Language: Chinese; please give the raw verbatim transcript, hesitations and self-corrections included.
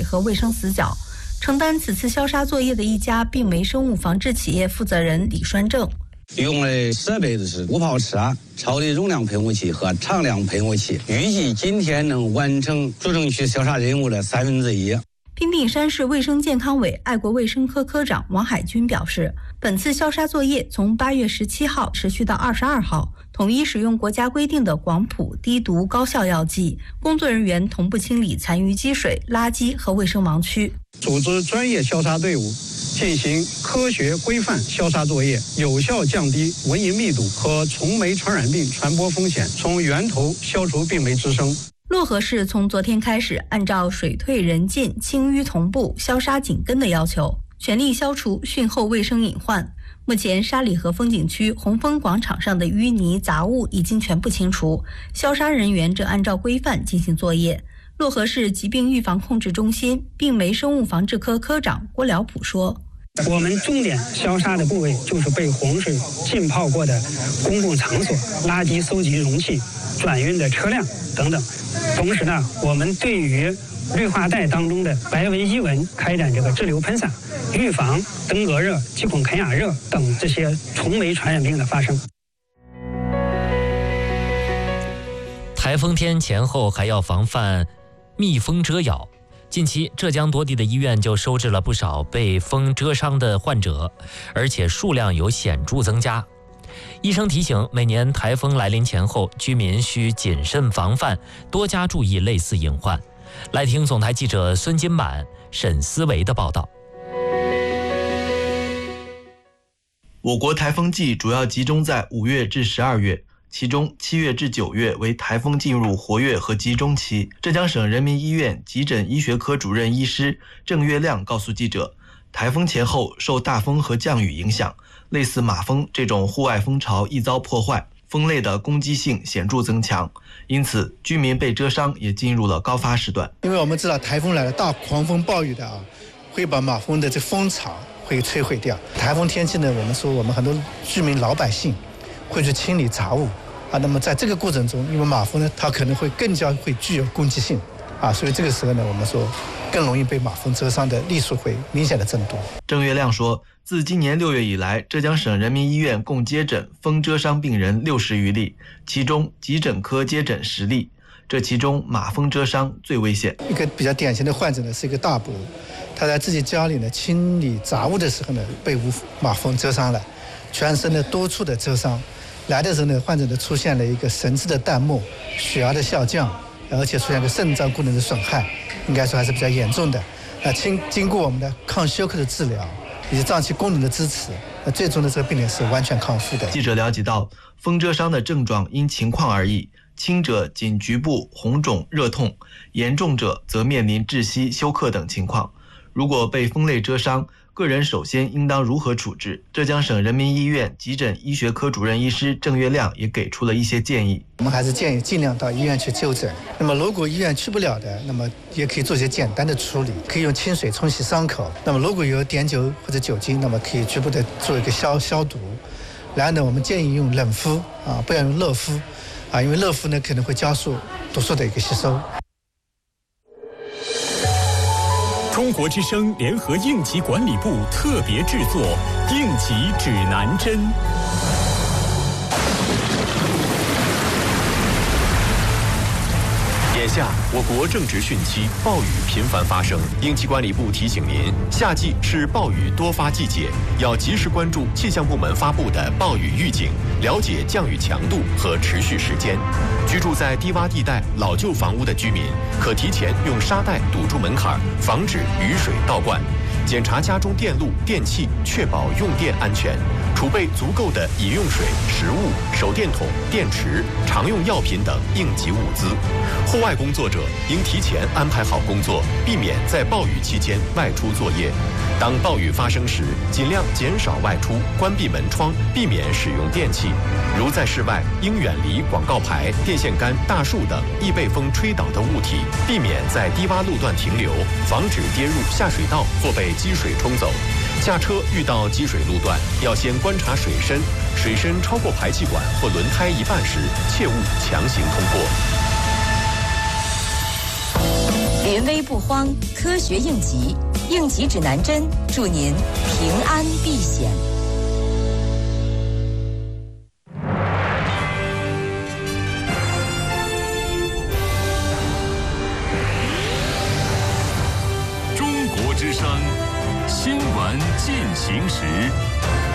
和卫生死角。承担此次消杀作业的一家病媒生物防治企业负责人李栓正， 用的设备是无泡池啊、超低容量喷雾器和常量喷雾器，预计今天能完成主城区消杀任务的三分之一。 平顶山市卫生健康委爱国卫生科科长王海军表示，本次消杀作业从八月十七号持续到二十二号，统一使用国家规定的广谱低毒高效药剂，工作人员同步清理残余积水、垃圾和卫生盲区， 组织专业消杀队伍进行科学规范消杀作业，有效降低蚊蝇密度和虫媒传染病传播风险，从源头消除病媒滋生。 漯河市从昨天开始，按照水退人进、清淤同步、消杀紧跟的要求，全力消除汛后卫生隐患。目前沙里河风景区红枫广场上的淤泥杂物已经全部清除，消杀人员正按照规范进行作业。漯河市疾病预防控制中心病媒生物防治科科长郭辽普说， 我们重点消杀的部位就是被洪水浸泡过的公共场所、垃圾收集容器、转运的车辆等等。同时呢，我们对于绿化带当中的白纹伊蚊开展这个滞留喷洒，预防登革热、鸡孔啃哑热等这些虫媒传染病的发生。 台风天前后还要防范蜜蜂蛰咬。近期，浙江多地的医院就收治了不少被蜂蛰伤的患者，而且数量有显著增加。医生提醒，每年台风来临前后，居民需谨慎防范，多加注意类似隐患。来听总台记者孙金满、沈思维的报道。 我国台风季主要集中在五月至十二月。其中七月至九月为台风进入活跃和集中期。浙江省人民医院急诊医学科主任医师郑月亮告诉记者，台风前后受大风和降雨影响，类似马蜂这种户外蜂巢易遭破坏，蜂类的攻击性显著增强，因此居民被蛰伤也进入了高发时段。 因为我们知道台风来了，大狂风暴雨的啊，会把马蜂的这蜂巢会摧毁掉。台风天气呢，我们说我们很多居民老百姓会去清理杂物啊，那么在这个过程中，因为马蜂呢，它可能会更加会具有攻击性啊，所以这个时候呢，我们说更容易被马蜂蛰伤的例数会明显的增多。 郑月亮说，自今年六月以来，浙江省人民医院共接诊蜂蛰伤病人六十余例，其中急诊科接诊十例，这其中马蜂蛰伤最危险。 一个比较典型的患者呢，是一个大伯，他在自己家里呢清理杂物的时候呢，被马蜂蛰伤了，全身的多处的蛰伤。来的时候呢，患者呢出现了一个神志的淡漠、血压的下降，而且出现个肾脏功能的损害，应该说还是比较严重的。那经经过我们的抗休克的治疗以及脏器功能的支持，那最终的这个病人是完全康复的。 记者了解到，蜂蛰伤的症状因情况而异，轻者仅局部红肿热痛，严重者则面临窒息、休克等情况。如果被蜂类蛰伤，个人首先应当如何处置？浙江省人民医院急诊医学科主任医师郑月亮也给出了一些建议。 我们还是建议尽量到医院去就诊。那么如果医院去不了的，那么也可以做些简单的处理，可以用清水冲洗伤口。那么如果有碘酒或者酒精，那么可以局部的做一个消消毒。然后呢，我们建议用冷敷啊，不要用热敷啊，因为热敷呢可能会加速毒素的一个吸收。 中国之声联合应急管理部特别制作《应急指南针》。眼下，我国正值汛期，暴雨频繁发生。应急管理部提醒您，夏季是暴雨多发季节，要及时关注气象部门发布的暴雨预警，了解降雨强度和持续时间。居住在低洼地带、老旧房屋的居民，可提前用沙袋堵住门槛，防止雨水倒灌。检查家中电路、电器，确保用电安全。储备足够的饮用水、食物、手电筒、电池、常用药品等应急物资。户外工作者应提前安排好工作，避免在暴雨期间外出作业。当暴雨发生时，尽量减少外出，关闭门窗，避免使用电器。如在室外，应远离广告牌、电线杆、大树等易被风吹倒的物体，避免在低洼路段停留，防止跌入下水道或被积水冲走。驾车遇到积水路段，要先观察水深，水深超过排气管或轮胎一半时，切勿强行通过。 您权威不慌，科学应急，应急指南针，祝您平安避险。 中国之声新闻进行时。